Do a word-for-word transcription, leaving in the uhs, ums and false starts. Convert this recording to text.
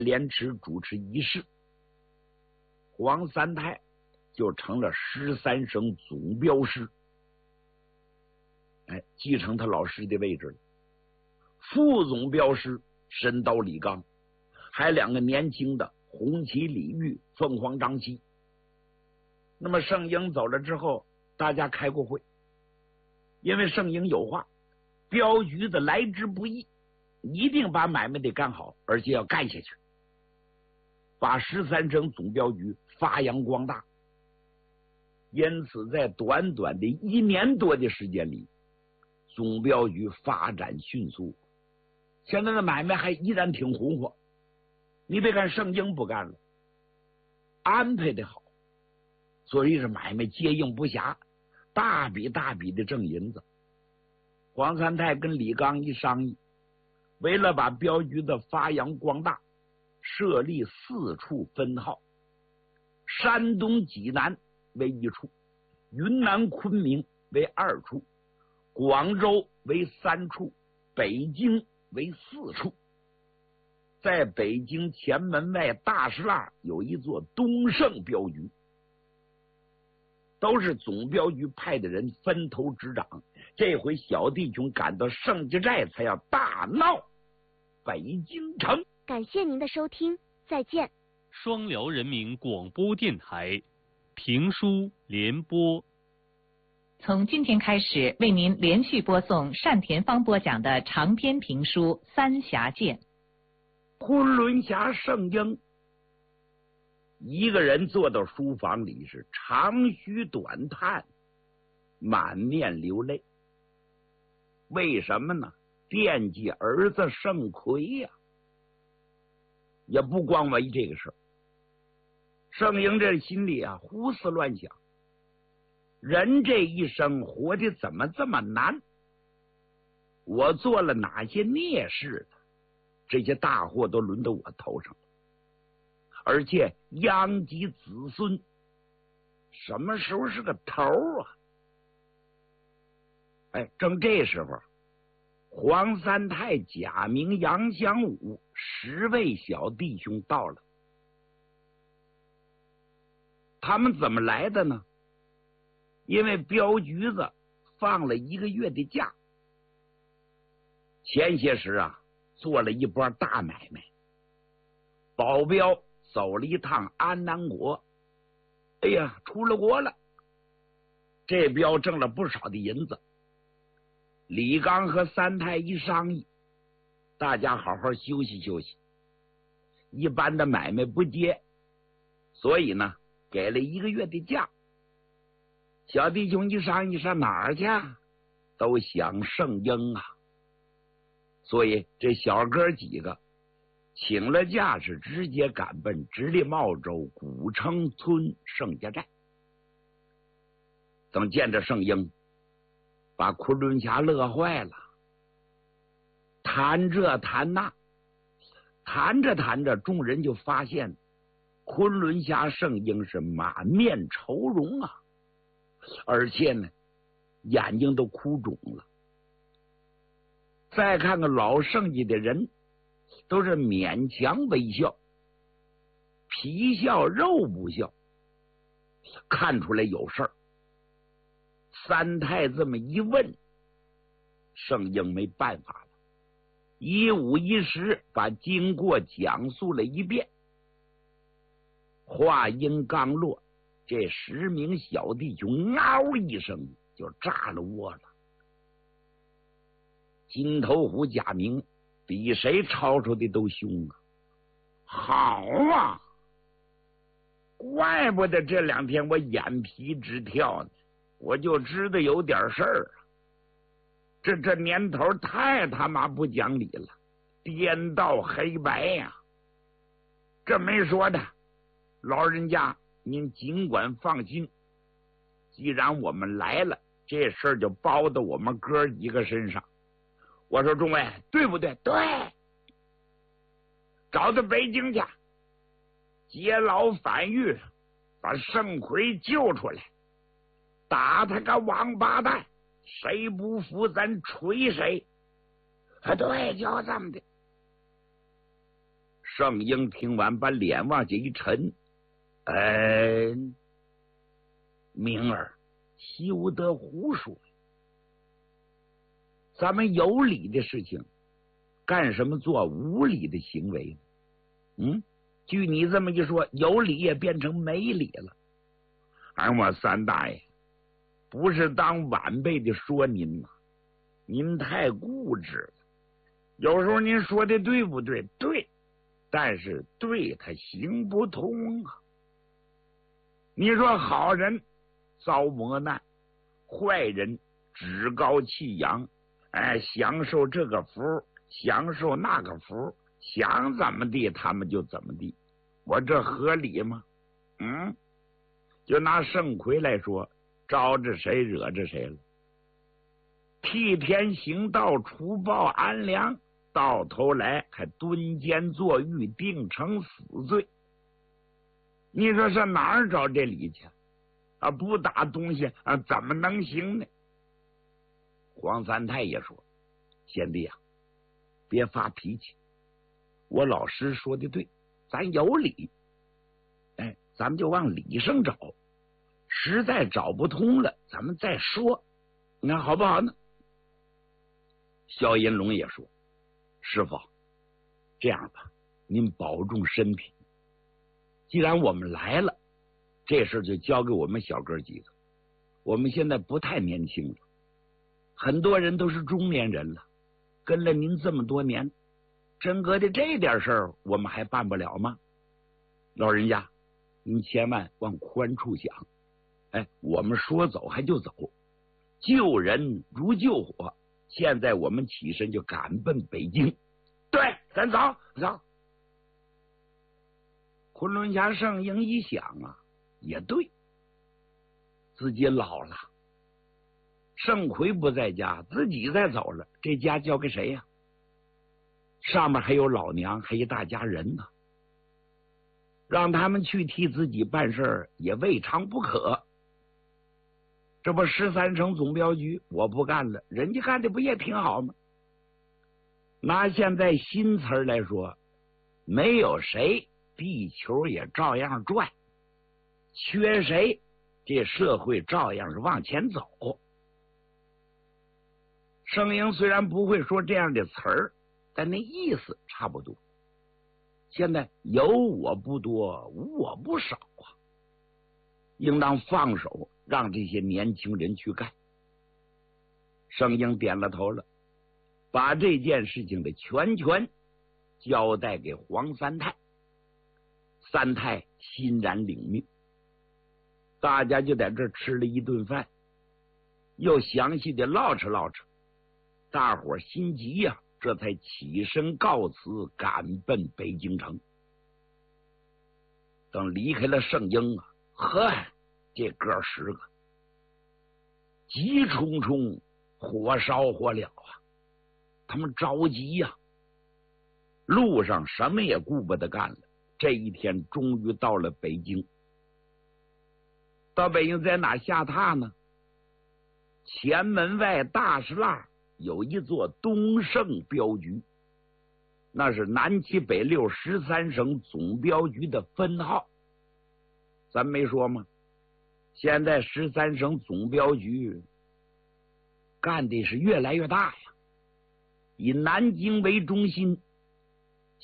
莲池主持仪式，黄三太就成了十三省总镖师，哎，继承他老师的位置了。副总镖师神刀李刚，还两个年轻的红旗李煜、凤凰张七。那么盛英走了之后，大家开过会，因为盛英有话，镖局的来之不易，一定把买卖得干好，而且要干下去，把十三省总镖局发扬光大。因此在短短的一年多的时间里，总镖局发展迅速，现在的买卖还依然挺红火。你别看盛英不干了，安排的好，所以是买卖接应不暇，大笔大笔的挣银子。黄三太跟李刚一商议，为了把镖局的发扬光大，设立四处分号，山东济南为一处，云南昆明为二处，广州为三处，北京为四处。在北京前门外大石栏有一座东胜镖局，都是总镖局派的人分头执掌。这回小弟兄赶到盛家寨，才要大闹北京城。 感谢您的收听，再见。 双辽人民广播电台评书联播， 从今天开始为您连续播送单田芳播讲的长篇评书《三峡剑》。 昆仑侠盛英一个人坐到书房里，是长吁短叹，满面流泪。为什么呢？惦记儿子盛奎呀、啊！也不光为这个事儿，盛英这心里啊胡思乱想，人这一生活的怎么这么难？我做了哪些孽事呢？这些大祸都轮到我头上了，而且殃及子孙，什么时候是个头啊？哎，正这时候，黄三太、贾明、杨祥武十位小弟兄到了。他们怎么来的呢？因为镖局子放了一个月的假，前些时啊做了一波大买卖，保镖走了一趟安南国，哎呀，出了国了，这镖挣了不少的银子。李刚和三太一商议，大家好好休息休息，一般的买卖不接，所以呢给了一个月的假。小弟兄一商议，上哪儿去？都想盛英啊，所以这小哥几个请了假，是直接赶奔直隶茂州古城村盛家寨。等见着盛英，把昆仑侠乐坏了，谈这谈那，谈着谈着，众人就发现昆仑侠盛英是满面愁容啊，而且呢眼睛都哭肿了。再看看老盛家的人，都是勉强微笑，皮笑肉不笑，看出来有事儿。三太这么一问，盛英没办法了，一五一十把经过讲述了一遍。话音刚落，这十名小弟兄嗷一声就炸了窝了。金头虎贾明比谁吵吵的都凶啊！好啊，怪不得这两天我眼皮直跳呢，我就知道有点事儿啊！这这年头太他妈不讲理了，颠倒黑白呀、啊！这没说的，老人家您尽管放心，既然我们来了，这事儿就包到我们哥几个身上。我说众位对不对？对，找到北京去，劫牢反狱，把盛奎救出来，打他个王八蛋，谁不服咱锤谁。啊，对，就这么的。 圣英听完，把脸往下一沉，哎，明儿休得胡说，咱们有理的事情，干什么做无理的行为呢？嗯，据你这么一说，有理也变成没理了。俺我三大爷不是当晚辈的说您呐，您太固执了。有时候您说的对不对？对，但是对他行不通啊。你说好人遭磨难，坏人趾高气扬，哎，享受这个福，享受那个福，想怎么地他们就怎么地，我这合理吗？嗯，就拿盛奎来说，招着谁惹着谁了？替天行道，除暴安良，到头来还蹲监坐狱，定成死罪。你说上哪儿找这理去啊？不打东西啊，怎么能行呢？黄三太也说：“贤弟啊，别发脾气，我老师说的对，咱有理，哎，咱们就往理上找，实在找不通了，咱们再说，你看好不好呢？”萧银龙也说：“师傅，这样吧，您保重身体。既然我们来了，这事就交给我们小哥几个。我们现在不太年轻了，很多人都是中年人了，跟了您这么多年，真格的这点事儿，我们还办不了吗？老人家，您千万往宽处想。哎，我们说走还就走，救人如救火。现在我们起身就赶奔北京。对，咱走走。昆仑侠圣英一想啊，也对，自己老了，盛奎不在家，自己再走了，这家交给谁呀？上面还有老娘，还一大家人呢，让他们去替自己办事也未尝不可。这不十三省总镖局我不干了，人家干的不也挺好吗？拿现在新词儿来说，没有谁，地球也照样转，缺谁，这社会照样是往前走。圣英虽然不会说这样的词儿，但那意思差不多。现在有我不多，无我不少啊，应当放手，让这些年轻人去干。圣英点了头了，把这件事情的全权交代给黄三太。三太欣然领命，大家就在这吃了一顿饭，又详细的唠扯唠扯，大伙心急呀、啊，这才起身告辞，赶奔北京城。等离开了圣英啊，呵，这哥十个急冲冲，火烧火燎啊，他们着急呀、啊，路上什么也顾不得干了。这一天终于到了北京。到北京在哪下榻呢？前门外大石栏有一座东胜镖局，那是南七北六十三省总镖局的分号。咱没说吗？现在十三省总镖局干的是越来越大呀，以南京为中心，